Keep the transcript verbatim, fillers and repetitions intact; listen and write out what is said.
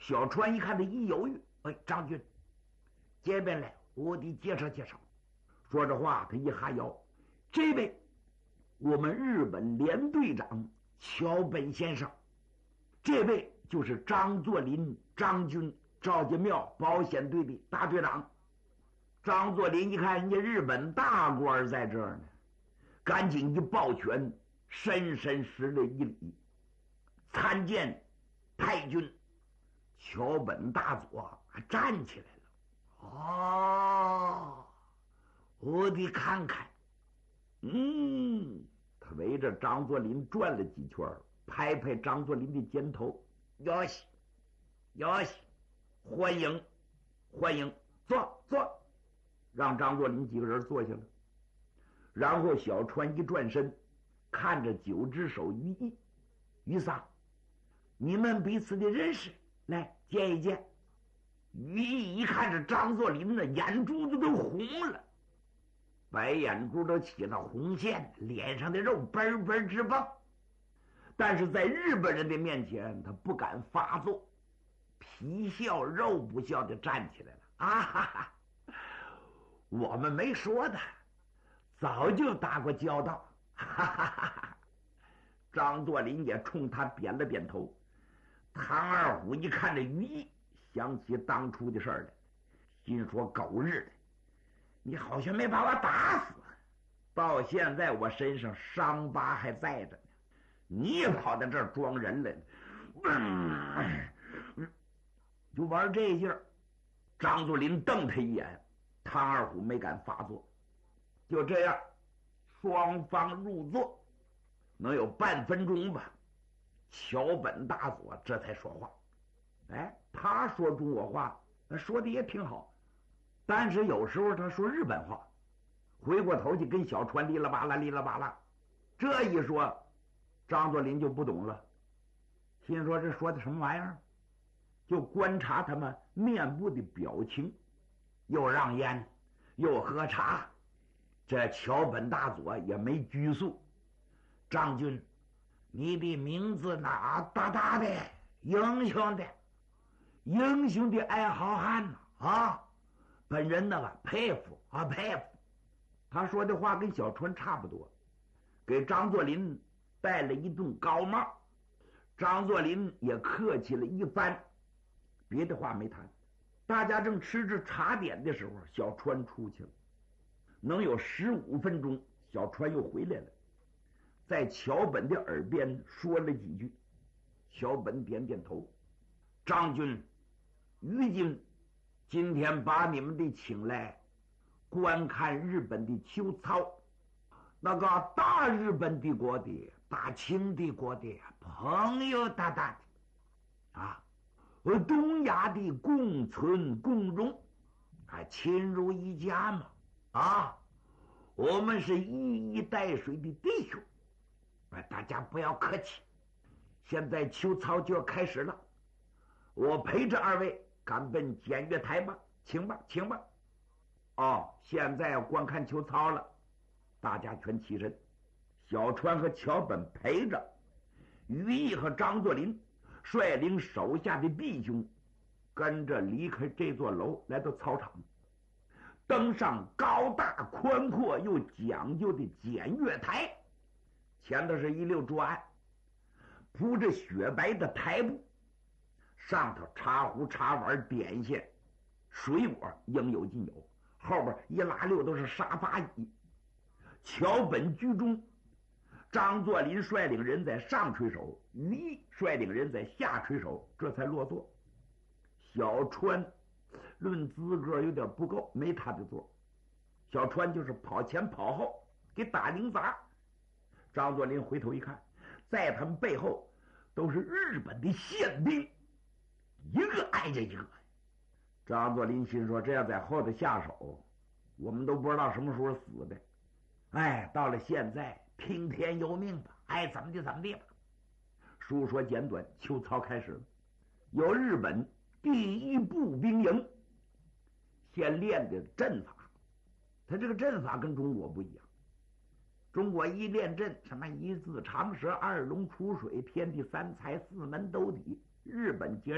小川一看他一犹豫，哎，张军，这边来，我得介绍介绍。说着话，他一哈腰，这位我们日本连队长桥本先生，这位就是张作霖张军，赵家庙保险队的大队长。张作霖一看人家日本大官在这儿呢，赶紧一抱拳，深深施了一礼，参见太君。桥本大佐还站起来了。哦，我得看看。嗯，他围着张作霖转了几圈，拍拍张作霖的肩头，哟西，哟西，欢迎，欢迎，坐坐。让张作霖几个人坐下了。然后小川一转身，看着九只手于毅，于桑，你们彼此的认识，来见一见。于毅一看着张作霖的眼珠子都红了，白眼珠都起了红线，脸上的肉嘣嘣直蹦。但是在日本人的面前，他不敢发作，皮笑肉不笑的站起来了。啊哈哈，我们没说的，早就打过交道。哈哈哈哈！张作霖也冲他扁了扁头。唐二虎一看这于毅，想起当初的事儿来，心说狗日的，你好像没把我打死，到现在我身上伤疤还在着呢，你也跑到这儿装人来了，嗯，就玩这劲儿。张作霖瞪他一眼，唐二虎没敢发作。就这样，双方入座，能有半分钟吧。桥本大佐这才说话。哎，他说中国话，说的也挺好，但是有时候他说日本话，回过头去跟小川哩啦吧啦哩啦吧啦。这一说，张作霖就不懂了，心说这说的什么玩意儿？就观察他们面部的表情，又让烟又喝茶。这桥本大佐也没拘束。张军，你的名字哪大大的，英雄的，英雄的爱好汉呐啊！本人那个佩服啊佩服。他说的话跟小川差不多，给张作霖戴了一顶高帽。张作霖也客气了一番，别的话没谈。大家正吃着茶点的时候，小川出去了。能有十五分钟，小川又回来了，在桥本的耳边说了几句。桥本点点头。张军、于军今天把你们的请来观看日本的秋操，那个大日本帝国的大清帝国的朋友大大的啊，东亚的共存共荣，啊，亲如一家嘛啊，我们是一衣带水的弟兄，啊，大家不要客气。现在秋操就要开始了，我陪着二位赶奔检阅台吧，请吧，请吧。哦，现在要观看秋操了，大家全起身。小川和桥本陪着，于毅和张作霖率领手下的弟兄，跟着离开这座楼，来到操场，登上高大宽阔又讲究的检阅台。前头是一溜桌案，铺着雪白的台布，上头茶壶茶碗点心水果应有尽有，后边一拉溜都是沙发椅。桥本居中，张作霖率领人在上垂手，于毅率领人在下垂手，这才落座。小川论资格有点不够，没他的座。小川就是跑前跑后给打零杂。张作霖回头一看，在他们背后都是日本的宪兵，一个挨着一个。张作霖心说，这要在后头下手，我们都不知道什么时候死的。哎，到了现在听天由命吧，爱怎么地怎么地吧。书说简短，秋操开始了。有日本第一步兵营先练的阵法，他这个阵法跟中国不一样。中国一练阵，什么一字长蛇，二龙出水，天地三才，四门斗底。日本结